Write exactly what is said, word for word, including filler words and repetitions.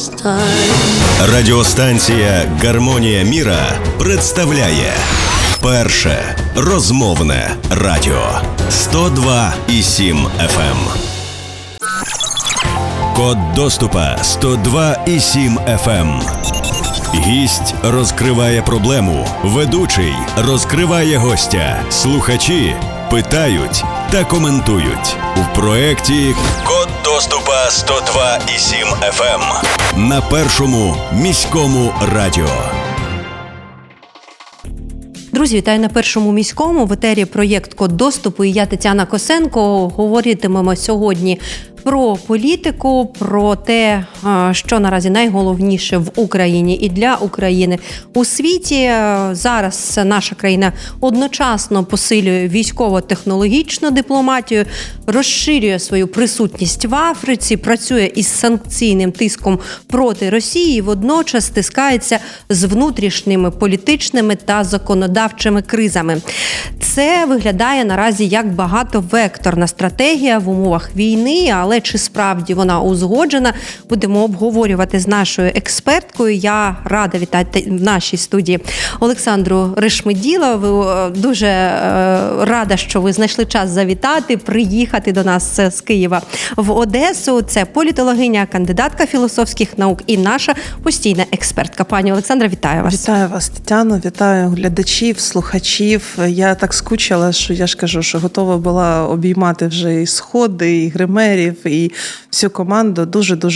Радіостанція «Гармонія міра» представляє перше розмовне радіо сто два і сім еф ем. Код доступа сто два і сім еф ем. Гість розкриває проблему, ведучий розкриває гостя, слухачі питають та коментують. У проєкті «Код доступа сто два і сім еф ем» на першому міському радіо. Друзі, вітаю на першому міському. В етері проєкт «Код доступу» і я, Тетяна Косенко. Говоритимемо сьогодні про політику, про те, що наразі найголовніше в Україні і для України у світі. Зараз наша країна одночасно посилює військово-технологічну дипломатію, розширює свою присутність в Африці, працює із санкційним тиском проти Росії, водночас стискається з внутрішніми політичними та законодавчими кризами. Це виглядає наразі як багатовекторна стратегія в умовах війни, але чи справді вона узгоджена, будемо обговорювати з нашою експерткою. Я рада вітати в нашій студії Олександру Решмеділову. Дуже рада, що ви знайшли час завітати, приїхати до нас з Києва в Одесу. Це політологиня, кандидатка філософських наук і наша постійна експертка. Пані Олександра, вітаю вас. Вітаю вас, Тетяно, вітаю глядачів, слухачів. Я так скучила, що я ж кажу, що готова була обіймати вже і сходи, і гримерів, і всю команду. Дуже-дуже